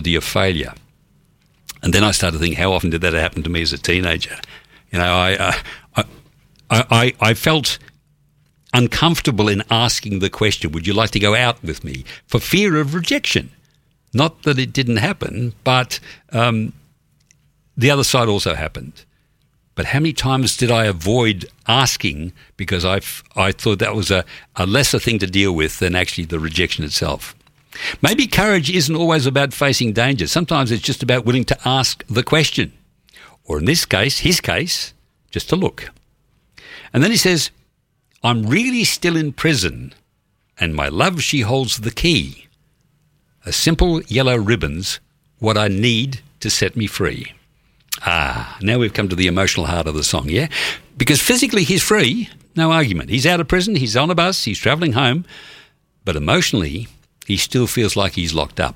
of failure. And then I started to think, how often did that happen to me as a teenager? You know, I felt uncomfortable in asking the question, would you like to go out with me, for fear of rejection? Not that it didn't happen, but the other side also happened. But how many times did I avoid asking because I thought that was a lesser thing to deal with than actually the rejection itself? Maybe courage isn't always about facing danger. Sometimes it's just about willing to ask the question. Or in this case, his case, just to look. And then he says, I'm really still in prison, and my love, she holds the key. A simple yellow ribbon's what I need to set me free. Now we've come to the emotional heart of the song, yeah? Because physically he's free, no argument. He's out of prison, he's on a bus, he's travelling home, but emotionally he still feels like he's locked up.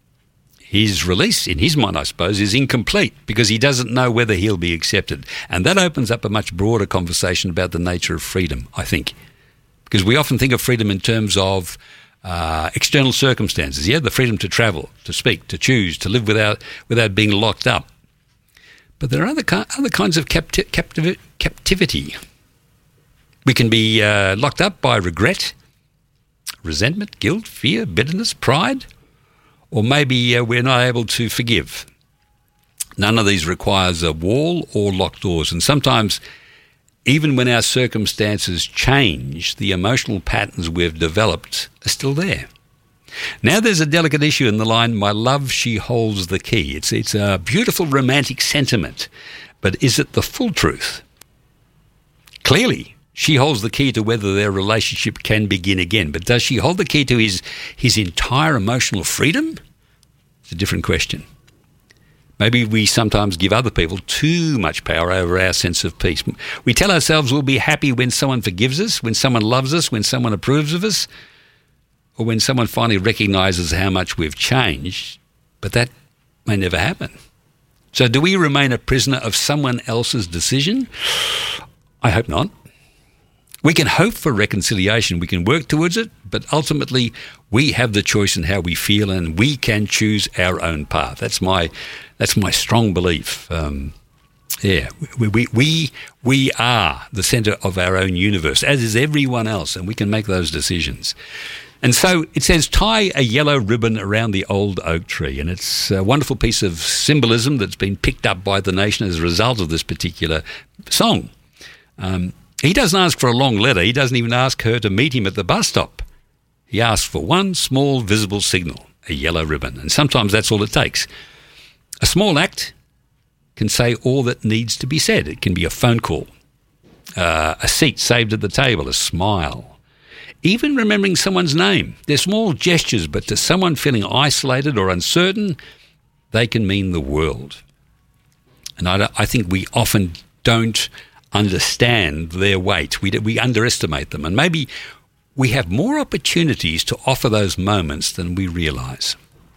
His release, in his mind, I suppose, is incomplete because he doesn't know whether he'll be accepted. And that opens up a much broader conversation about the nature of freedom, I think. Because we often think of freedom in terms of external circumstances, yeah? The freedom to travel, to speak, to choose, to live without being locked up. But there are other kinds of captivity. We can be locked up by regret, resentment, guilt, fear, bitterness, pride, or maybe we're not able to forgive. None of these requires a wall or locked doors. And sometimes, even when our circumstances change, the emotional patterns we've developed are still there. Now there's a delicate issue in the line, my love, she holds the key. It's a beautiful romantic sentiment, but is it the full truth? Clearly, she holds the key to whether their relationship can begin again, but does she hold the key to his entire emotional freedom? It's a different question. Maybe we sometimes give other people too much power over our sense of peace. We tell ourselves we'll be happy when someone forgives us, when someone loves us, when someone approves of us, or when someone finally recognises how much we've changed, but that may never happen. So do we remain a prisoner of someone else's decision? I hope not. We can hope for reconciliation, we can work towards it, but ultimately we have the choice in how we feel and we can choose our own path. That's my strong belief. We are the centre of our own universe, as is everyone else, and we can make those decisions. And so it says, tie a yellow ribbon around the old oak tree. And it's a wonderful piece of symbolism that's been picked up by the nation as a result of this particular song. He doesn't ask for a long letter. He doesn't even ask her to meet him at the bus stop. He asks for one small visible signal, a yellow ribbon. And sometimes that's all it takes. A small act can say all that needs to be said. It can be a phone call, a seat saved at the table, a smile, even remembering someone's name. They're small gestures, but to someone feeling isolated or uncertain, they can mean the world. And I think we often don't understand their weight. We underestimate them. And maybe we have more opportunities to offer those moments than we realise.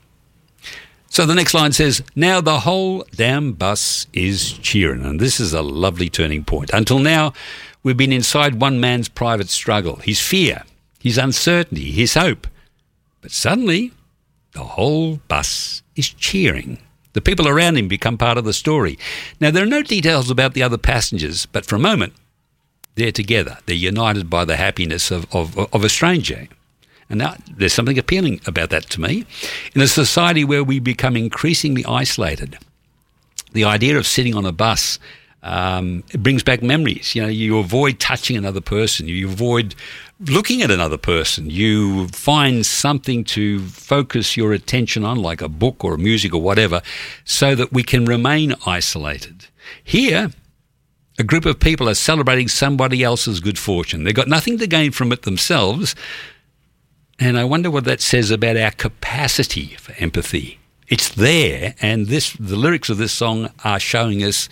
So the next line says, now the whole damn bus is cheering. And this is a lovely turning point. Until now, we've been inside one man's private struggle, his fear, his uncertainty, his hope. But suddenly, the whole bus is cheering. The people around him become part of the story. Now, there are no details about the other passengers, but for a moment, they're together. They're united by the happiness of a stranger. And now, there's something appealing about that to me. In a society where we become increasingly isolated, the idea of sitting on a bus, it brings back memories. You know, you avoid touching another person. You avoid looking at another person. You find something to focus your attention on, like a book or music or whatever, so that we can remain isolated. Here, a group of people are celebrating somebody else's good fortune. They've got nothing to gain from it themselves. And I wonder what that says about our capacity for empathy. It's there, and the lyrics of this song are showing us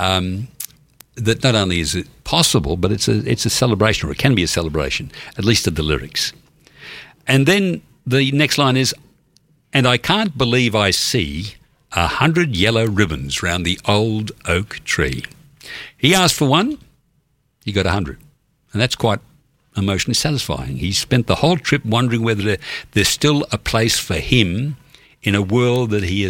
that not only is it possible, but it's a celebration, or it can be a celebration, at least of the lyrics. And then the next line is, and I can't believe I see 100 yellow ribbons round the old oak tree. He asked for one, he got 100. And that's quite emotionally satisfying. He spent the whole trip wondering whether there's still a place for him in a world that he